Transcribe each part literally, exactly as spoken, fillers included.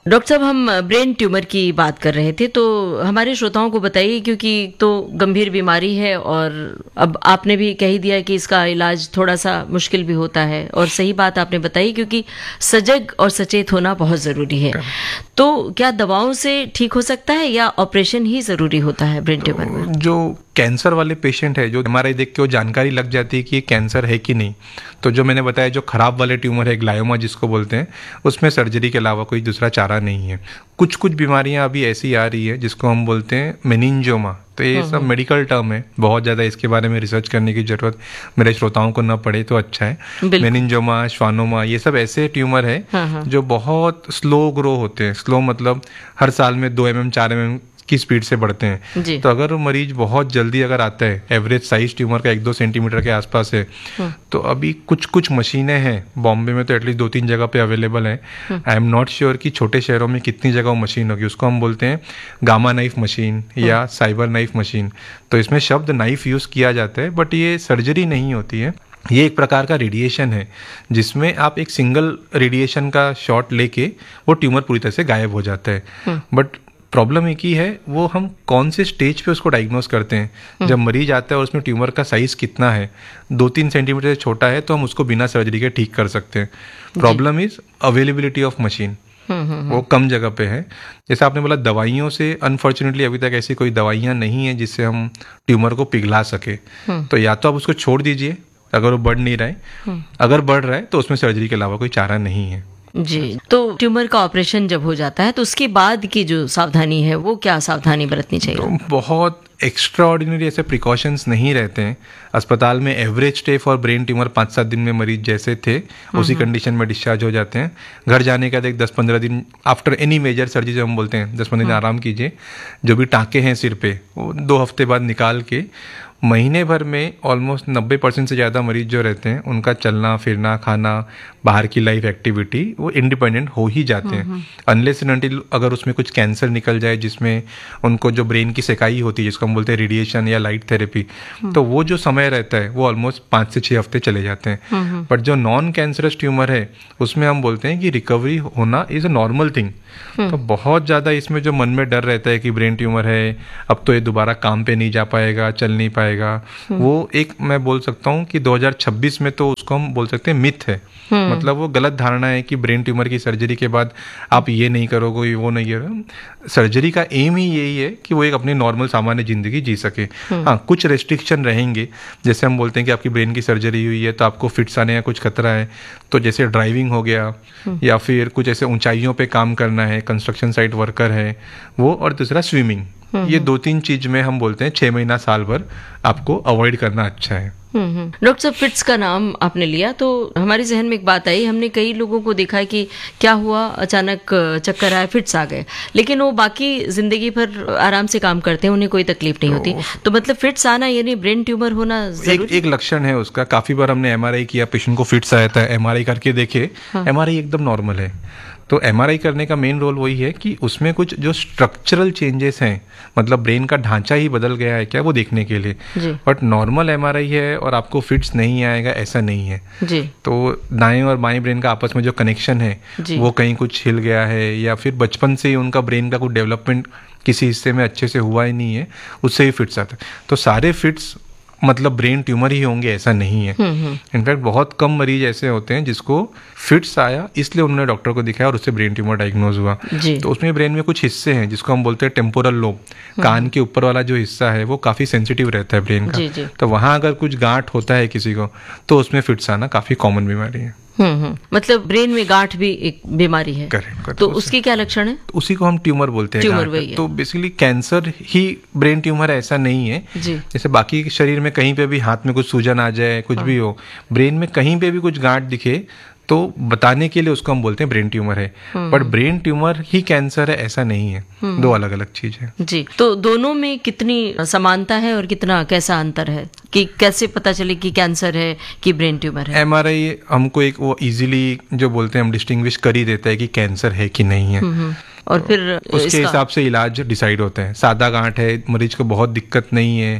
Doctor साहब, हम brain tumour की बात कर रहे थे, तो हमारे श्रोताओं को बताइए, क्योंकि तो गंभीर बीमारी है और अब आपने भी कह ही दिया कि इसका इलाज थोड़ा सा मुश्किल भी होता है, और सही बात आपने बताई, क्योंकि सजग और सचेत होना बहुत ज़रूरी है। तो क्या दवाओं से ठीक हो सकता है या ऑपरेशन ही ज़रूरी होता है ब्रेन ट्यूमर में? जो कैंसर वाले पेशेंट है, जो एमआरआई देख के वो जानकारी लग जाती है कि ये कैंसर है कि नहीं, तो जो मैंने बताया जो खराब वाले ट्यूमर है, ग्लायोमा जिसको बोलते हैं, उसमें सर्जरी के अलावा कोई दूसरा चारा नहीं है। कुछ कुछ बीमारियां अभी ऐसी आ रही है जिसको हम बोलते हैं मेनिंजियोमा। तो ये सब मेडिकल टर्म है, बहुत ज़्यादा इसके बारे में रिसर्च करने की ज़रूरत मेरे श्रोताओं को न पड़े तो अच्छा है। मेनिंजियोमा, श्वानोमा, ये सब ऐसे ट्यूमर है हाँ हाँ। जो बहुत स्लो ग्रो होते हैं। स्लो मतलब हर साल में दो एम एम चार एम एम की स्पीड से बढ़ते हैं। तो अगर मरीज बहुत जल्दी अगर आता है, एवरेज साइज ट्यूमर का एक दो सेंटीमीटर के आसपास है, तो अभी कुछ कुछ मशीनें हैं बॉम्बे में, तो एटलीस्ट दो तीन जगह पे अवेलेबल है। आई एम नॉट श्योर कि छोटे शहरों में कितनी जगह वो मशीन होगी। उसको हम बोलते हैं गामा नाइफ मशीन या साइबर नाइफ मशीन। तो इसमें शब्द नाइफ यूज किया जाता है, बट ये सर्जरी नहीं होती है। ये एक प्रकार का रेडिएशन है जिसमें आप एक सिंगल रेडिएशन का शॉट लेके वो ट्यूमर पूरी तरह से गायब हो जाता है। बट प्रॉब्लम एक ही है, वो हम कौन से स्टेज पे उसको डायग्नोस करते हैं। जब मरीज आता है और उसमें ट्यूमर का साइज कितना है, दो तीन सेंटीमीटर से छोटा है, तो हम उसको बिना सर्जरी के ठीक कर सकते हैं। Problem is availability of machine, वो कम जगह पे है। जैसे आपने बोला दवाइयों से, अनफॉर्चुनेटली अभी तक ऐसी कोई दवाइयाँ नहीं है जिससे हम ट्यूमर को पिघला सके। तो या तो आप उसको छोड़ दीजिए अगर वो बढ़ नहीं रहा है, अगर बढ़ रहा है तो उसमें सर्जरी के अलावा कोई चारा नहीं है। जी, तो ट्यूमर का ऑपरेशन जब हो जाता है तो उसके बाद की जो सावधानी है वो क्या सावधानी बरतनी चाहिए? तो बहुत एक्स्ट्रा ऑर्डिनरी ऐसे प्रिकॉशंस नहीं रहते हैं। अस्पताल में average stay for brain tumour पाँच सात दिन में मरीज जैसे थे उसी कंडीशन में डिस्चार्ज हो जाते हैं। घर जाने के बाद एक दस पंद्रह दिन आफ्टर एनी मेजर सर्जरी जो हम बोलते हैं, दस पंद्रह दिन आराम कीजिए। जो भी टाँके हैं सिर पे वो दो हफ्ते बाद निकाल के महीने भर में ऑलमोस्ट नब्बे परसेंट से ज़्यादा मरीज जो रहते हैं उनका चलना फिरना, खाना, बाहर की लाइफ एक्टिविटी वो इंडिपेंडेंट हो ही जाते हैं। अनलेस एंड अनटिल अगर उसमें कुछ कैंसर निकल जाए जिसमें उनको जो ब्रेन की सेकाई होती है जिसको हम बोलते हैं रेडिएशन या लाइट थेरेपी, तो वो जो समय रहता है वो ऑलमोस्ट पाँच से छः हफ्ते चले जाते हैं। बट जो नॉन कैंसरस ट्यूमर है उसमें हम बोलते हैं कि रिकवरी होना इज़ अ नॉर्मल थिंग। तो बहुत ज़्यादा इसमें जो मन में डर रहता है कि ब्रेन ट्यूमर है, अब तो ये दोबारा काम पे नहीं जा पाएगा, चल नहीं पाएगा, वो एक मैं बोल सकता हूँ कि दो हज़ार छब्बीस में तो उसको हम बोल सकते हैं मिथ है। मतलब वो गलत धारणा है कि ब्रेन ट्यूमर की सर्जरी के बाद आप ये नहीं करोगे, वो नहीं करोगे। सर्जरी का एम ही यही है कि वो एक अपनी नॉर्मल सामान्य जिंदगी जी सके। हाँ, कुछ रेस्ट्रिक्शन रहेंगे, जैसे हम बोलते हैं कि आपकी ब्रेन की सर्जरी हुई है तो आपको फिट्स आने का कुछ खतरा है, तो जैसे ड्राइविंग हो गया या फिर कुछ ऐसे ऊंचाइयों पे काम करना है, कंस्ट्रक्शन साइट वर्कर है वो, और दूसरा स्विमिंग। ये दो तीन चीज में हम बोलते हैं छह महीना साल भर आपको अवॉइड करना अच्छा है। डॉक्टर साहब, फिट्स का नाम आपने लिया तो हमारे जहन में एक बात आई। हमने कई लोगों को देखा है कि क्या हुआ, अचानक चक्कर आया, फिट्स आ गए, लेकिन वो बाकी जिंदगी भर आराम से काम करते हैं, उन्हें कोई तकलीफ नहीं होती। तो मतलब फिट्स आना यानी ब्रेन ट्यूमर होना जरूरी? एक, एक लक्षण है उसका। काफी बार हमने एमआरआई किया, पेशेंट को फिट्स आया था, एमआरआई करके देखे, एमआरआई एकदम नॉर्मल है। तो एमआरआई करने का मेन रोल वही है कि उसमें कुछ जो स्ट्रक्चरल चेंजेस हैं, मतलब ब्रेन का ढांचा ही बदल गया है क्या, वो देखने के लिए। बट नॉर्मल एमआरआई है और आपको फिट्स नहीं आएगा ऐसा नहीं है जी। तो दाएं और बाएं ब्रेन का आपस में जो कनेक्शन है वो कहीं कुछ हिल गया है या फिर बचपन से ही उनका ब्रेन का कुछ डेवलपमेंट किसी हिस्से में अच्छे से हुआ ही नहीं है, उससे ही फिट्स आता है। तो सारे फिट्स मतलब ब्रेन ट्यूमर ही होंगे ऐसा नहीं है। इनफैक्ट बहुत कम मरीज ऐसे होते हैं जिसको फिट्स आया इसलिए उन्होंने डॉक्टर को दिखाया और उससे ब्रेन ट्यूमर डायग्नोज हुआ। तो उसमें ब्रेन में कुछ हिस्से हैं जिसको हम बोलते हैं टेम्पोरल लोब, कान के ऊपर वाला जो हिस्सा है वो काफी सेंसिटिव रहता है ब्रेन का। जी, जी। तो वहां अगर कुछ गांठ होता है किसी को तो उसमें फिट्स आना काफी कॉमन बीमारी है। हम्म मतलब ब्रेन में गांठ भी एक बीमारी है। करेक्ट। तो उसकी क्या लक्षण है? तो उसी को हम ट्यूमर बोलते हैं। ट्यूमर वही है। तो बेसिकली कैंसर ही ब्रेन ट्यूमर ऐसा नहीं है जी। जैसे बाकी शरीर में कहीं पे भी हाथ में कुछ सूजन आ जाए, कुछ हाँ। भी हो, ब्रेन में कहीं पे भी कुछ गांठ दिखे तो बताने के लिए उसको हम बोलते हैं ब्रेन ट्यूमर है। But brain tumour he cancer है ऐसा नहीं है, दो अलग अलग चीज है जी। तो दोनों में कितनी समानता है और कितना कैसा अंतर है कि कैसे पता चले कि कैंसर है कि ब्रेन ट्यूमर है? एमआरआई हमको एक वो इजीली जो बोलते हैं हम डिस्टिंग्विश कर ही देता है कि कैंसर है कि नहीं है, और फिर उसके हिसाब से इलाज डिसाइड होते हैं। सादा गांठ है, मरीज को बहुत दिक्कत नहीं है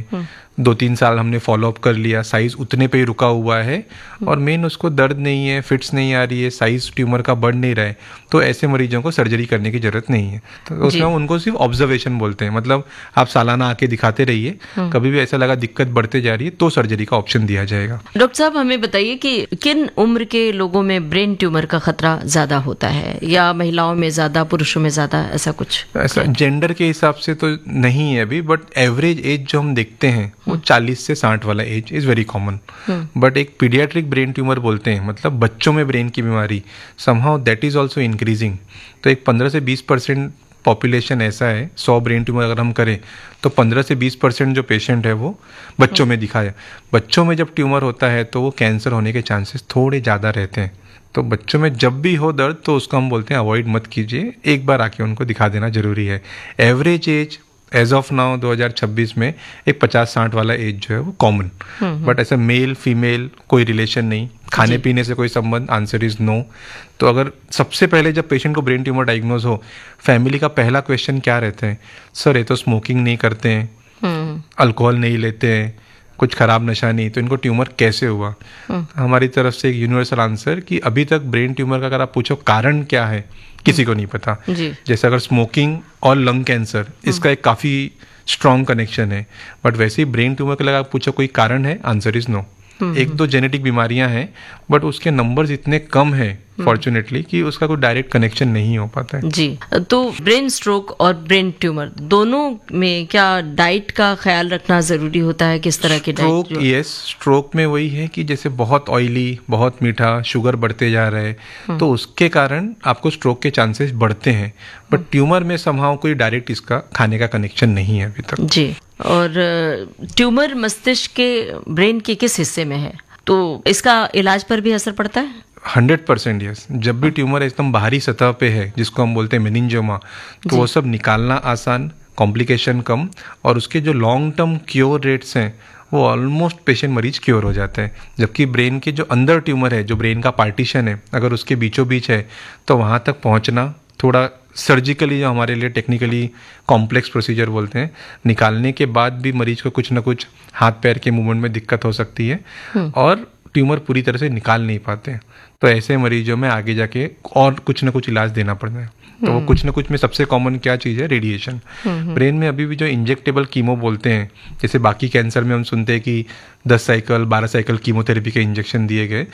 दो तीन साल हमने फॉलोअप कर लिया, साइज उतने पे ही रुका हुआ है और मेन उसको दर्द नहीं है, फिट्स नहीं आ रही है, साइज ट्यूमर का बढ़ नहीं रहा है, तो ऐसे मरीजों को सर्जरी करने की जरूरत नहीं है। तो उसमें हम उनको सिर्फ ऑब्जर्वेशन बोलते हैं, मतलब आप सालाना आके दिखाते रहिए, कभी भी ऐसा लगा दिक्कत बढ़ते जा रही है तो सर्जरी का ऑप्शन दिया जाएगा। डॉक्टर साहब, हमें बताइए कि किन उम्र के लोगों में ब्रेन ट्यूमर का खतरा ज्यादा होता है, या महिलाओं में ज्यादा, पुरुषों में ज्यादा, ऐसा कुछ? ऐसा जेंडर के हिसाब से तो नहीं है अभी, बट एवरेज एज जो हम देखते हैं वो चालीस से साठ वाला as is very common. But एक पीडियाट्रिक ब्रेन ट्यूमर बोलते हैं, मतलब बच्चों में ब्रेन की बीमारी, somehow that is also increasing. तो एक पंद्रह से बीस परसेंट पॉपुलेशन ऐसा है, सौ ब्रेन ट्यूमर अगर हम करें तो पंद्रह से बीस परसेंट जो पेशेंट है वो बच्चों में दिखा है। बच्चों में जब ट्यूमर होता है तो वो कैंसर होने के चांसेस थोड़े ज़्यादा रहते हैं। तो बच्चों में जब भी हो दर्द तो उसको हम बोलते हैं अवॉइड मत कीजिए, एक बार आके उनको दिखा देना जरूरी है। Average age as of now दो हज़ार छब्बीस में एक पचास साठ वाला एज जो है वो कॉमन, बट ऐसा मेल फीमेल कोई रिलेशन नहीं, खाने पीने से कोई संबंध, आंसर इज नो। तो अगर सबसे पहले जब पेशेंट को ब्रेन ट्यूमर डायग्नोज हो, फैमिली का पहला क्वेश्चन क्या रहता है? सर ये तो स्मोकिंग नहीं करते हैं, अल्कोहल नहीं लेते हैं, कुछ खराब नशा नहीं, तो इनको ट्यूमर कैसे हुआ? हमारी तरफ से एक यूनिवर्सल आंसर कि अभी तक ब्रेन ट्यूमर का अगर आप पूछो कारण क्या है, किसी को नहीं पता। जैसे अगर स्मोकिंग और लंग कैंसर, इसका एक काफी स्ट्रॉन्ग कनेक्शन है, बट वैसे ही ब्रेन ट्यूमर के लिए आप पूछो कोई कारण है, आंसर इज नो। एक दो जेनेटिक बीमारियां हैं बट उसके नंबर्स इतने कम हैं फॉर्चुनेटली कि उसका कोई डायरेक्ट कनेक्शन नहीं हो पाता है। जी, तो ब्रेन स्ट्रोक और ब्रेन ट्यूमर दोनों में क्या डाइट का ख्याल रखना जरूरी होता है? किस तरह की डाइट? स्ट्रोक, यस, स्ट्रोक में वही है कि जैसे बहुत ऑयली, बहुत मीठा, शुगर बढ़ते जा रहे हैं तो उसके कारण आपको स्ट्रोक के चांसेस बढ़ते हैं, बट ट्यूमर में समहाउ कोई डायरेक्ट इसका खाने का कनेक्शन नहीं है अभी तक। जी, और ट्यूमर मस्तिष्क के ब्रेन के किस हिस्से में है, तो इसका इलाज पर भी असर पड़ता है? Hundred percent yes. जब भी ट्यूमर एकदम बाहरी सतह पे है, जिसको हम बोलते हैं मेनिंजियोमा, तो वो सब निकालना आसान, कॉम्प्लिकेशन कम, और उसके जो लॉन्ग टर्म क्योर रेट्स हैं वो ऑलमोस्ट पेशेंट मरीज क्योर हो जाते हैं। जबकि ब्रेन के जो अंदर ट्यूमर है, जो ब्रेन का पार्टीशन है, अगर उसके बीचों बीच है तो वहाँ तक पहुँचना थोड़ा सर्जिकली, जो हमारे लिए टेक्निकली कॉम्प्लेक्स प्रोसीजर बोलते हैं, निकालने के बाद भी मरीज को कुछ ना कुछ हाथ पैर के मूवमेंट में दिक्कत हो सकती है और ट्यूमर पूरी तरह से निकाल नहीं पाते। तो ऐसे मरीजों में आगे जाके और कुछ ना कुछ इलाज देना पड़ता है। तो वो कुछ ना कुछ में सबसे कॉमन क्या चीज़ है? रेडिएशन। ब्रेन में अभी भी जो इंजेक्टेबल कीमो बोलते हैं, जैसे बाकी कैंसर में हम सुनते हैं कि दस साइकिल बारह साइकिल कीमोथेरेपी के इंजेक्शन दिए गए,